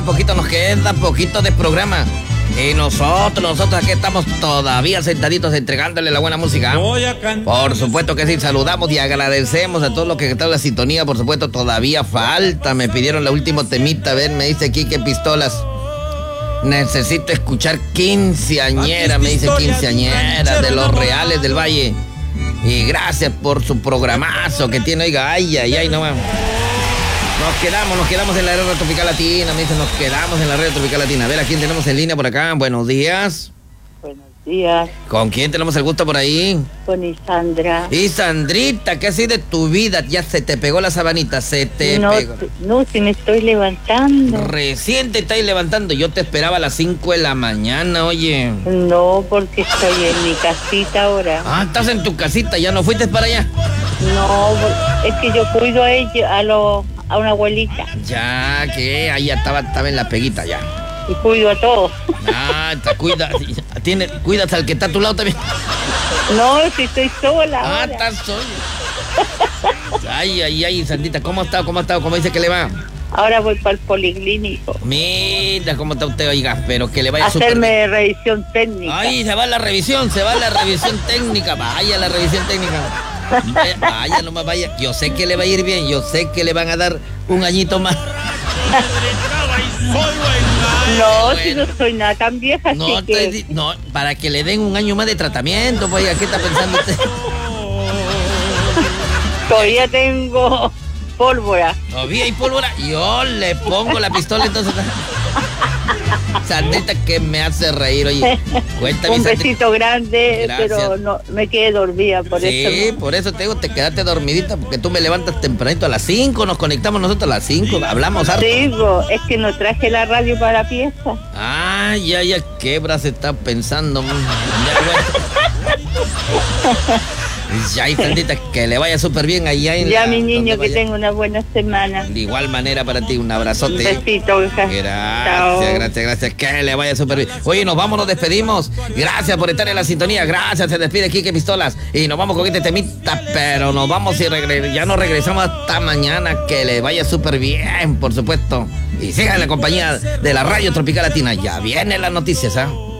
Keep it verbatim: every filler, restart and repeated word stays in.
Poquito nos queda, poquito de programa. Y nosotros, nosotros aquí estamos todavía sentaditos entregándole la buena música. Por supuesto que sí, saludamos y agradecemos a todos los que están en la sintonía. Por supuesto, todavía falta. Me pidieron la última temita. A ver, me dice Quique Pistolas. Necesito escuchar quinceañera, me dice quinceañera de los Reales del Valle. Y gracias por su programazo que tiene. Oiga, ay, ay, ay, no mames. Nos quedamos, nos quedamos en la radio tropical latina, me dicen, nos quedamos en la radio tropical latina. A ver, ¿a quién tenemos en línea por acá? Buenos días. Buenos días. ¿Con quién tenemos el gusto por ahí? Con Isandra. Isandrita, ¿qué así de tu vida? Ya se te pegó la sabanita, se te no, pegó. No, si me estoy levantando. Recién te estáis levantando, yo te esperaba a las cinco de la mañana, oye. No, porque estoy en mi casita ahora. Ah, estás en tu casita, ¿ya no fuiste para allá? No, es que yo cuido a ella, a los... a una abuelita. Ya, que ahí ya estaba, estaba en la peguita ya. Y cuido a todos. Ah, te cuida, tiene, cuidas al que está a tu lado también. No, si estoy sola. Ah, ahora. estás sola. Ay, ay, ay, Sandita, ¿cómo ha estado? ¿Cómo ha estado? ¿Cómo dice que le va? Ahora voy para el policlínico. Mira cómo está usted, oiga, pero que le vaya súper hacerme bien. Revisión técnica. Ay, se va la revisión, se va la revisión técnica. Vaya la revisión técnica. Vaya, vaya, no más vaya. Yo sé que le va a ir bien, yo sé que le van a dar un añito más. No, bueno. si no soy nada tan vieja, no, así que... te, no, para que le den un año más de tratamiento, pues, ¿qué está pensando usted? Todavía tengo pólvora. Todavía hay pólvora. Yo le pongo la pistola entonces. Sandrita, que me hace reír, oye. Cuéntame, un Sandrita. besito grande, Gracias. pero no me quedé dormida por sí, eso. Sí, por eso te digo, te quedaste dormidita, porque tú me levantas tempranito a las cinco, nos conectamos nosotros a las cinco, hablamos harto. Digo, es que no traje la radio para la pieza. Ah, ya, ya, quebra se está pensando. Ya, bueno. Ya, y Sandrita, que le vaya súper bien allá en Ya, la, mi niño, que vaya. tenga una buena semana. De igual manera para ti, un abrazote. Un besito, hija. Gracias, Chao. gracias, gracias. Que le vaya súper bien. Oye, nos vamos, nos despedimos. Gracias por estar en la sintonía. Gracias, se despide Quique Pistolas. Y nos vamos con este temita, pero nos vamos y regre- ya nos regresamos hasta mañana. Que le vaya súper bien, por supuesto. Y sigan en la compañía de la Radio Tropical Latina. Ya vienen las noticias, ¿ah? ¿eh?